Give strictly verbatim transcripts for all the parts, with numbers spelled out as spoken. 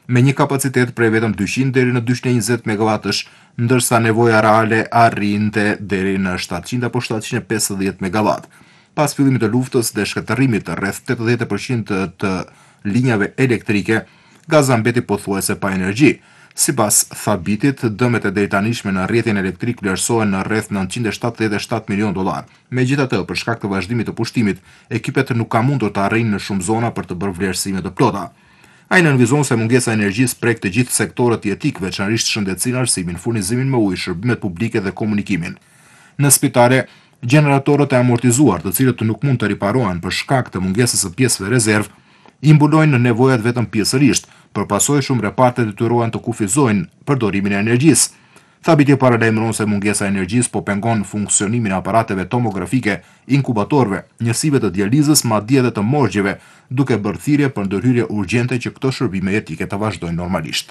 me një kapacitet prej vetëm dyqind deri në dyqind e njëzet megawattësh, ndërsa nevoja reale arrinte deri në shtatëqind apo shtatëqind e pesëdhjetë megawatt. Pas fillimit të luftës dhe shkatërrimit të rreth tetëdhjetë përqind të, të linjave elektrike, Gaza mbeti pothuajse pa energji. Sipas Thabitit, dëmet e deritanishme në rrjetin elektrik vlerësohen në rreth nëntëqind e shtatëdhjetë e shtatë milion dollar. Megjithatë, për shkak të vazhdimit të pushtimit, ekipet nuk kanë mundur të arrijnë në shumë zona për të bërë vlerësime të plota. Ai nënvizon se mungesa e energjisë prek të gjithë sektorët jetik, veçanërisht shëndetësinë, arsimin, furnizimin me ujë, shërbimet publike dhe komunikimin. Në spitale, gjeneratorët e amortizuar, të cilët nuk mund të riparohen për shkak të mungesës së pjesëve rezervë, i mbulojnë në nevojat vetëm pjesërisht, për pasojë shumë reparte detyrohen të kufizojnë përdorimin e energjisë. Thabiti paralajmëron se mungesa e energjisë po pengon funksionimin e aparateve tomografike, inkubatorëve, njësive të dializës, madje edhe të morgjeve, duke bërë thirrje për ndërhyrje urgjente që këto shërbime jetike të vazhdojnë normalisht.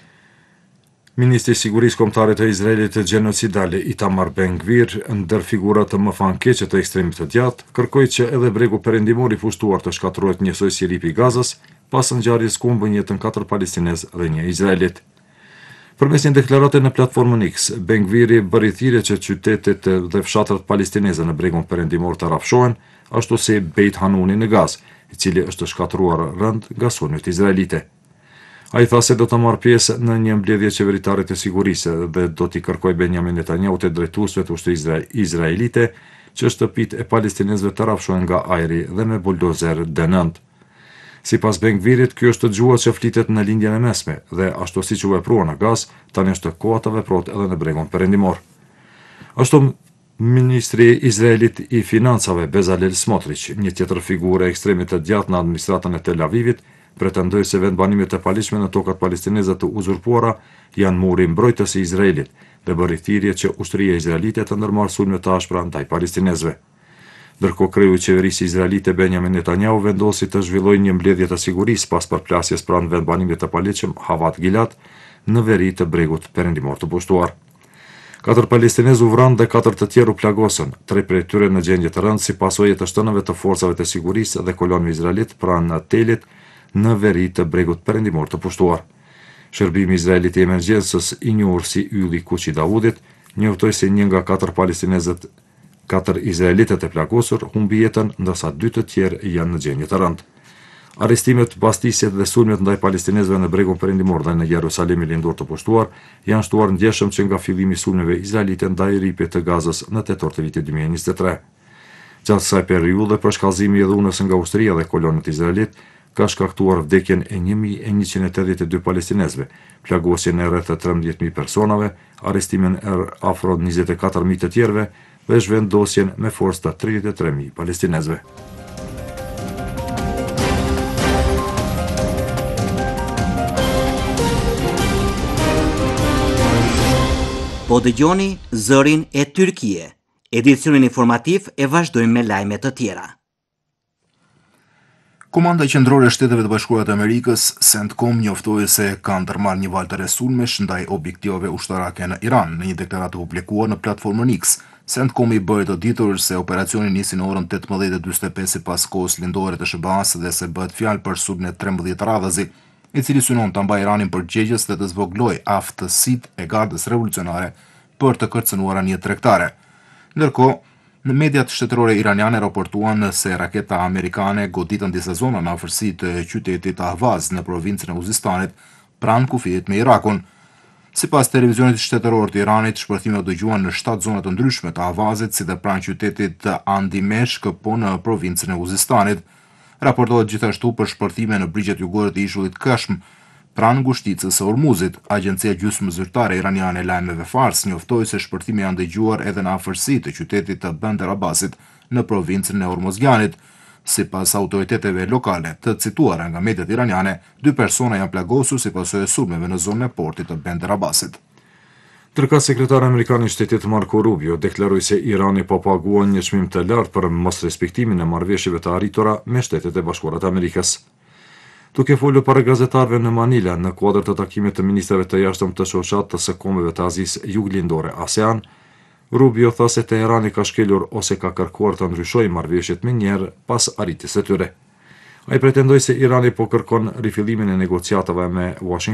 Ministri i Sigurisë Kombëtare të Izraelit gjenocidale Itamar Ben-Gvir, ndër figura të mëfankeqe të ekstremit të djathtë, kërkoi që edhe bregu perëndimor i pushtuar të shkatërrohet njësoj si ripi i Gazës, pas ngjarjes ku humbën jetën katër palestinezë dhe një izraelit. Përmes një deklarate në platformën X, Ben-Gviri bëri thirrje që qytetet dhe fshatrat palestineze në bregun perëndimor të rrafshohen, ashtu si Beit Hanuni në Gazë, i cili është shkatëruar rënd nga sulmet izraelite. Ai tha se do të marrë pjesë në një mbledhje qeveritare të sigurisë dhe do t'i kërkoj Benjamin Netanyahu të drejtuesve të ushtrisë izraelite që shtëpitë e palestinezëve të rrafshohen nga ajri dhe me buldozer dënënd. Sipas Ben-Gvirit, ky është dëgjuar që flitet në lindjen e mesme dhe ashtu siç u veprua në Gazë, tani është koha të veprohet edhe në bregun perëndimor. Ashtu Ministri i Izraelit i Financave Bezalel Smotrich, një tjetër figurë e ekstremit të djathtë në administratën e Tel Avivit, pretendoi se vendbanimet e paligjshme në tokat palestineze të uzurpuara janë muri mbrojtës i Izraelit dhe bëri thirrje që ushtria izraelite të ndërmarrë sulme të ashpra ndaj palestinezëve. Ndërkohë kreu i qeverisë izraelite Benjamin Netanyahu vendosi të zhvillojë një mbledhje të sigurisë pas përplasjes pranë vendbanimit të paligjshëm Havat Gilad në veri të bregut perëndimor të pushtuar. Katër palestinezë u vranë dhe katër të tjerë u plagosën, tre prej tyre në gjendje të rëndë si pasojë të shtënëve të forcave të sigurisë dhe kolonëve izraelit pranë Telit në veri të bregut perëndimor të pushtuar. Shërbimi izraelit i emergjencës, i njohur si ylli Kuqi i Davudit, njoftoi se një nga katër palestinezët, katër izraelitët e plagosur humbi jetën, ndërsa dy të tjerë janë në gjendje të rëndë. Arrestimet, bastisjet dhe sulmet ndaj palestinezëve në bregun perëndimor dhe në Jerusalemin lindor të pushtuar janë shtuar ndjeshëm që nga fillimi i sulmeve izraelite ndaj ripit të Gazës në tetor të vitit dy mijë e njëzet e tre. Gjatë kësaj periudhe, përshkallëzimi i dhunës nga ushtria dhe kolonët izraelit ka shkaktuar vdekjen e një mijë e njëqind e tetëdhjetë e dy palestinezëve, plagosjen e rreth trembëdhjetë mijë personave, arrestimin e afro njëzet e katër mijë të tjerëve dhe zhvendosjen me forcë të tridhjetë e tre mijë palestinezëve. Po dëgjoni Zërin e Tyrkie. Edicionin informativ e vazhdojmë me lajme të tjera. Komanda qendrore e Shteteve të Bashkuara të Amerikës, CENTCOM, njoftoi se ka ndërmarrë një valë të re sulmesh ndaj objektivave ushtarake në Iran. Në një deklaratë publikuar në platformën X, CENTCOM i bëri të ditur se operacioni nisi në orën tetëmbëdhjetë e dyqin e pesëdhjetë sipas kohës lindore të S B A-s dhe se bëhet fjalë për sulmin e trembëdhjetë radhazi, i cili synon ta mbajë Iranin përgjegjës dhe të zvogëlojë aftësitë e gardës revolucionare për të kërcënuar anije tregtare. Ndërkohë, në mediat shtetërore iraniane raportuan se raketa amerikane goditën disa zona në afërsi të qytetit Ahvaz në provincën e Uzistanit, pranë kufijit me Irakun. Sipas televizionit shtetëror të Iranit, shpërthime u dëgjuan në shtatë zona të ndryshme të Ahvazit, si dhe pranë qytetit Andimeshk, po në provincën e Uzistanit. Raportohet gjithashtu për shpërthime në brigjet jugore të ishullit Kashm, pranë ngushticës së Ormuzit. Agjencia gjysmë zyrtare iraniane e lajmeve Fars njoftoi se shpërthime janë dëgjuar edhe në afërsi të qytetit të Bandar Abbasit në provincën e Hormozganit. Sipas autoriteteve lokale të cituara nga mediat iraniane, dy persona janë plagosur si pasojë e sulmeve në zonën e portit të Bandar Abbasit. Ndërka sekretari amerikan i shtetit Marco Rubio deklaroi se Irani po paguan një çmim të lartë për mos respektimin e marrëveshjeve të arritura me Shtetet e Bashkuara të Amerikës. Duke folur para gazetarëve në Manila në kuadër të takimit të ministrave të jashtëm të shoqatë të së kombeve të Azisë Juglindore ASEAN, Rubio tha se Teherani ka shkelur ose ka kërkuar të ndryshojë marrëveshjet me njëherë pas arritjes së tyre. Ai pretendoi se Irani po kërkon rifillimin e negociatave me Washington